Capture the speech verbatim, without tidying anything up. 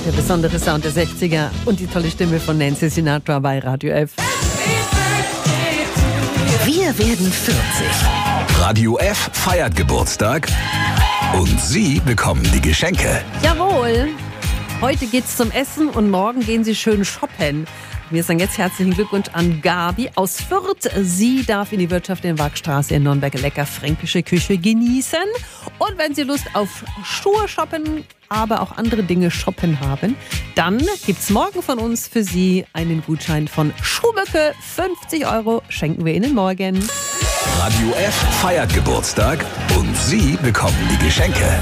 Der besondere Sound der sechziger und die tolle Stimme von Nancy Sinatra bei Radio F. Wir werden vierzig. Radio F feiert Geburtstag und Sie bekommen die Geschenke. Jawohl! Heute geht's zum Essen und morgen gehen Sie schön shoppen. Wir sagen jetzt herzlichen Glückwunsch an Gabi aus Fürth. Sie darf in die Wirtschaft in Wagstraße in Nürnberg lecker fränkische Küche genießen. Und wenn Sie Lust auf Schuhe shoppen, aber auch andere Dinge shoppen haben, dann gibt's morgen von uns für Sie einen Gutschein von Schuhböcke. fünfzig Euro schenken wir Ihnen morgen. Radio F feiert Geburtstag und Sie bekommen die Geschenke.